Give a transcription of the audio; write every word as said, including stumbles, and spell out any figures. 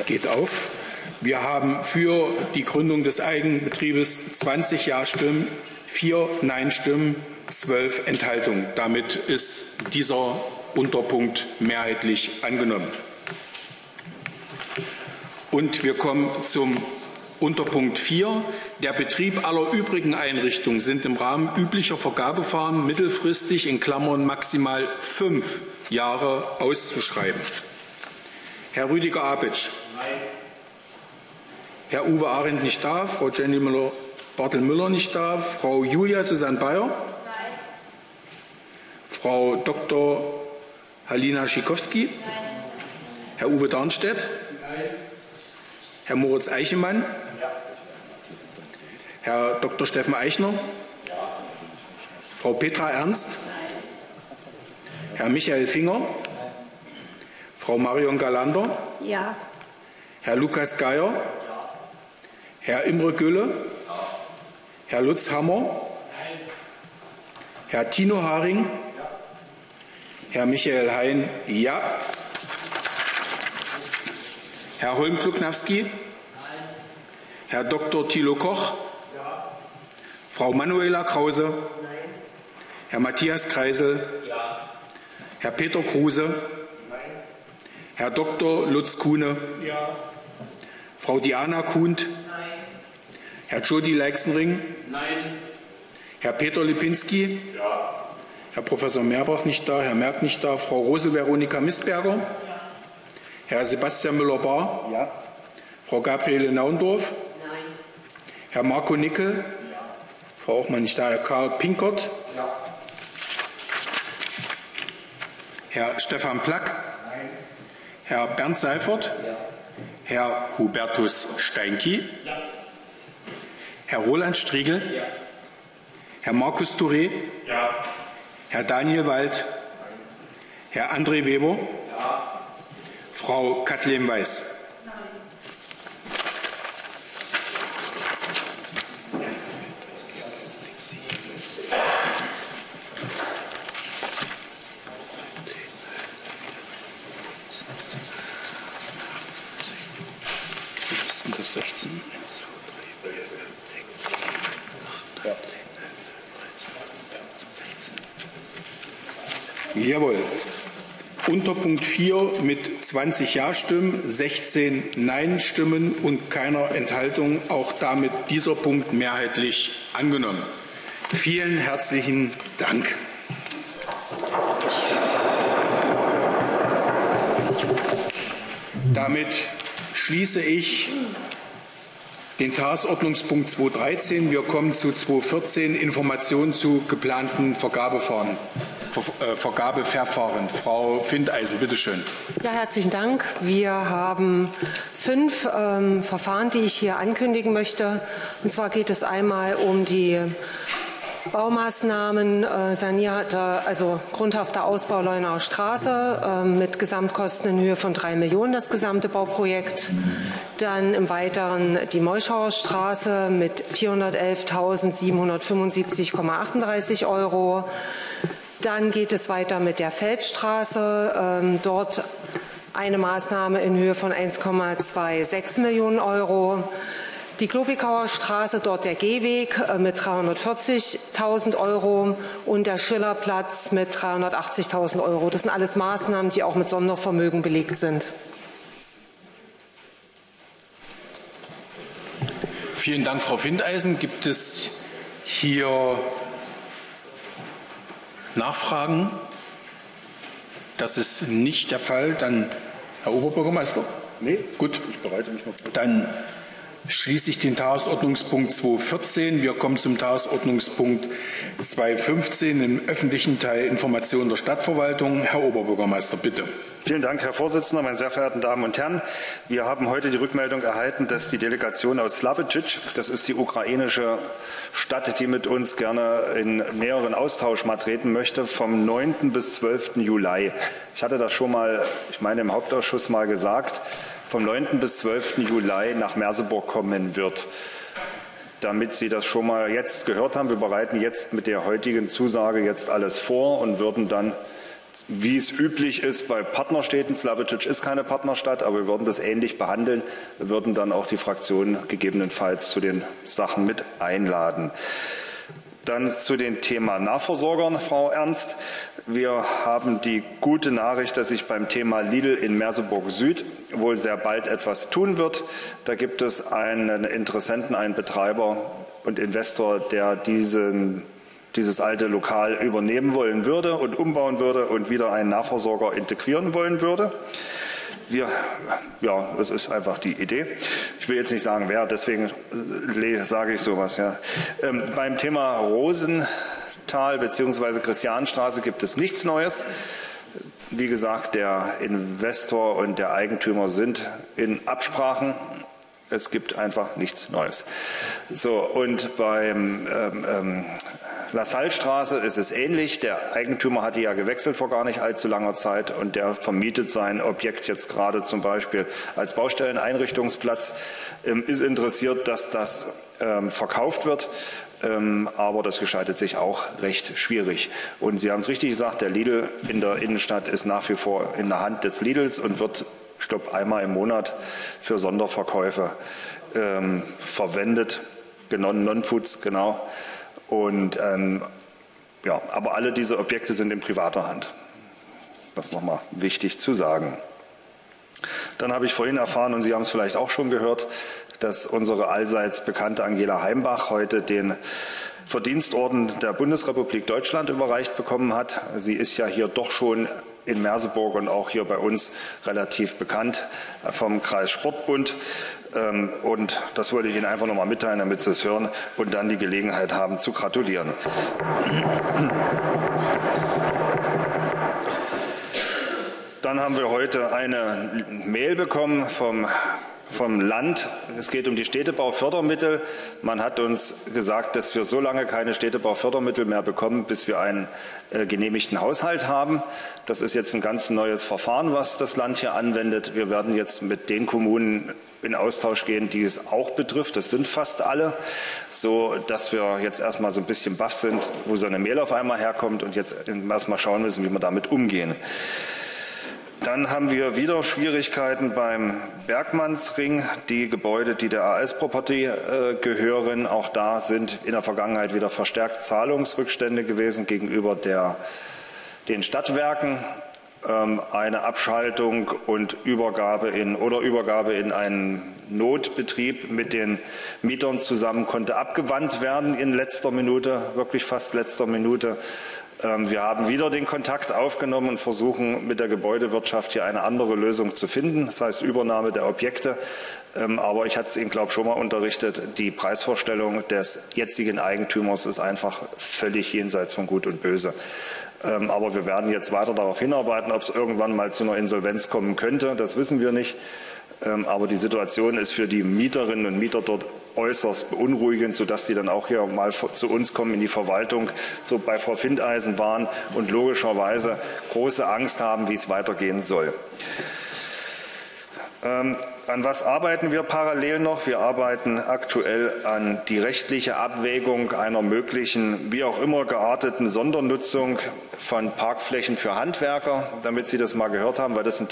geht auf. Wir haben für die Gründung des Eigenbetriebes zwanzig Ja-Stimmen, vier Nein-Stimmen, zwölf Enthaltungen. Damit ist dieser Unterpunkt mehrheitlich angenommen. Und wir kommen zum Unterpunkt vier. Der Betrieb aller übrigen Einrichtungen sind im Rahmen üblicher Vergabeverfahren mittelfristig in Klammern maximal fünf Jahre auszuschreiben. Herr Rüdiger Abitsch. Nein. Herr Uwe Arendt nicht da. Frau Jenny Müller-Bartel-Müller nicht da. Frau Julia Susanne Bayer. Nein. Frau Doktor Halina Schikowski. Nein. Herr Uwe Darnstedt. Nein. Herr Moritz Eichemann. Ja. Herr Doktor Steffen Eichner. Ja. Frau Petra Ernst. Nein. Herr Michael Finger. Nein. Frau Marion Galander. Ja. Herr Lukas Geier. Ja. Herr Imre Gülle. Ja. Herr Lutz Hammer. Nein. Herr Tino Haring. Ja. Herr Michael Hein. Ja. Herr Holm-Kluknawski. Nein. Herr Doktor Thilo Koch. Ja. Frau Manuela Krause. Nein. Herr Matthias Kreisel. Ja. Herr Peter Kruse. Nein. Herr Doktor Lutz Kuhne. Ja. Frau Diana Kuhnt. Nein. Herr Jody Leixenring. Nein. Herr Peter Lipinski. Ja. Herr Professor Meerbach nicht da. Herr Merck nicht da. Frau Rose Veronika Mistberger. Ja. Herr Sebastian Müller-Bahr. Ja. Frau Gabriele Naundorf. Nein. Herr Marco Nickel. Ja. Frau Ochmann nicht da. Herr Karl Pinkert. Ja. Herr Stefan Plack. Nein. Herr Bernd Seifert. Ja. Herr Hubertus Steinki. Ja. Herr Roland Striegel. Ja. Herr Markus Touré. Ja. Herr Daniel Wald. Nein. Herr André Weber. Ja. Frau Kathleen Weiß. Nein. Das sechzehn. Jawohl. Unterpunkt vier mit zwanzig Ja-Stimmen, sechzehn Nein-Stimmen und keiner Enthaltung. Auch damit dieser Punkt mehrheitlich angenommen. Vielen herzlichen Dank. Damit schließe ich den Tagesordnungspunkt zweihundertdreizehn. Wir kommen zu zweihundertvierzehn, Informationen zu geplanten Vergabeverfahren. Ver, äh, Vergabeverfahren. Frau Findeisen, bitte schön. Ja, herzlichen Dank. Wir haben fünf ähm, Verfahren, die ich hier ankündigen möchte. Und zwar geht es einmal um die Baumaßnahmen, äh, sanierte, also grundhafter Ausbau Leunauer Straße äh, mit Gesamtkosten in Höhe von drei Millionen, das gesamte Bauprojekt. Dann im Weiteren die Meuschauer Straße mit vierhundertelftausendsiebenhundertfünfundsiebzig Komma achtunddreißig Euro. Dann geht es weiter mit der Feldstraße. Ähm, dort eine Maßnahme in Höhe von eins Komma sechsundzwanzig Millionen Euro. Die Klobigauer Straße, dort der Gehweg äh, mit dreihundertvierzigtausend Euro und der Schillerplatz mit dreihundertachtzigtausend Euro. Das sind alles Maßnahmen, die auch mit Sondervermögen belegt sind. Vielen Dank, Frau Findeisen. Gibt es hier Nachfragen? Das ist nicht der Fall. Dann Herr Oberbürgermeister? Nee, gut. Ich bereite mich noch. Dann schließe ich den Tagesordnungspunkt zweihundertvierzehn. Wir kommen zum Tagesordnungspunkt zweihundertfünfzehn im öffentlichen Teil Information der Stadtverwaltung. Herr Oberbürgermeister, bitte. Vielen Dank, Herr Vorsitzender, meine sehr verehrten Damen und Herren. Wir haben heute die Rückmeldung erhalten, dass die Delegation aus Slavicic, das ist die ukrainische Stadt, die mit uns gerne in näheren Austausch mal treten möchte, vom neunten bis zwölften Juli. Ich hatte das schon mal, ich meine, im Hauptausschuss mal gesagt, vom neunten bis zwölften Juli nach Merseburg kommen wird. Damit Sie das schon mal jetzt gehört haben, wir bereiten jetzt mit der heutigen Zusage jetzt alles vor und würden dann wie es üblich ist bei Partnerstädten. Slavicic ist keine Partnerstadt, aber wir würden das ähnlich behandeln. Wir würden dann auch die Fraktionen gegebenenfalls zu den Sachen mit einladen. Dann zu dem Thema Nahversorgern, Frau Ernst. Wir haben die gute Nachricht, dass sich beim Thema Lidl in Merseburg Süd wohl sehr bald etwas tun wird. Da gibt es einen Interessenten, einen Betreiber und Investor, der diesen, dieses alte Lokal übernehmen wollen würde und umbauen würde und wieder einen Nahversorger integrieren wollen würde. Wir, ja, das ist einfach die Idee. Ich will jetzt nicht sagen, wer, deswegen sage ich sowas. Ja. Ähm, beim Thema Rosenthal bzw. Christianstraße gibt es nichts Neues. Wie gesagt, der Investor und der Eigentümer sind in Absprachen. Es gibt einfach nichts Neues. So, und beim ähm, ähm, LaSalle-Straße ist es ähnlich. Der Eigentümer hat die ja gewechselt vor gar nicht allzu langer Zeit und der vermietet sein Objekt jetzt gerade zum Beispiel als Baustelleneinrichtungsplatz, ähm, ist interessiert, dass das ähm, verkauft wird. Ähm, aber das gestaltet sich auch recht schwierig. Und Sie haben es richtig gesagt, der Lidl in der Innenstadt ist nach wie vor in der Hand des Lidls und wird, ich glaube, einmal im Monat für Sonderverkäufe ähm, verwendet. Non-Foods, genau. Und, ähm, ja, aber alle diese Objekte sind in privater Hand. Das ist nochmal wichtig zu sagen. Dann habe ich vorhin erfahren, und Sie haben es vielleicht auch schon gehört, dass unsere allseits bekannte Angela Heimbach heute den Verdienstorden der Bundesrepublik Deutschland überreicht bekommen hat. Sie ist ja hier doch schon in Merseburg und auch hier bei uns relativ bekannt vom Kreis Sportbund. Und das wollte ich Ihnen einfach noch mal mitteilen, damit Sie es hören und dann die Gelegenheit haben zu gratulieren. Dann haben wir heute eine Mail bekommen vom vom Land. Es geht um die Städtebaufördermittel. Man hat uns gesagt, dass wir so lange keine Städtebaufördermittel mehr bekommen, bis wir einen äh, genehmigten Haushalt haben. Das ist jetzt ein ganz neues Verfahren, was das Land hier anwendet. Wir werden jetzt mit den Kommunen in Austausch gehen, die es auch betrifft. Das sind fast alle, so dass wir jetzt erstmal so ein bisschen baff sind, wo so eine Mail auf einmal herkommt und jetzt erstmal schauen müssen, wie wir damit umgehen. Dann haben wir wieder Schwierigkeiten beim Bergmannsring. Die Gebäude, die der A S-Property äh, gehören, auch da sind in der Vergangenheit wieder verstärkt Zahlungsrückstände gewesen gegenüber der, den Stadtwerken. Ähm, eine Abschaltung und Übergabe in, oder Übergabe in einen Notbetrieb mit den Mietern zusammen konnte abgewandt werden in letzter Minute, wirklich fast letzter Minute. Wir haben wieder den Kontakt aufgenommen und versuchen mit der Gebäudewirtschaft hier eine andere Lösung zu finden, das heißt Übernahme der Objekte. Aber ich hatte es Ihnen, glaube ich, schon mal unterrichtet, die Preisvorstellung des jetzigen Eigentümers ist einfach völlig jenseits von Gut und Böse. Aber wir werden jetzt weiter darauf hinarbeiten, ob es irgendwann mal zu einer Insolvenz kommen könnte, das wissen wir nicht. Aber die Situation ist für die Mieterinnen und Mieter dort äußerst beunruhigend, sodass die dann auch hier mal zu uns kommen in die Verwaltung, so bei Frau Findeisen waren und logischerweise große Angst haben, wie es weitergehen soll. Ähm, an was arbeiten wir parallel noch? Wir arbeiten aktuell an die rechtliche Abwägung einer möglichen, wie auch immer gearteten Sondernutzung von Parkflächen für Handwerker, damit Sie das mal gehört haben, weil das ein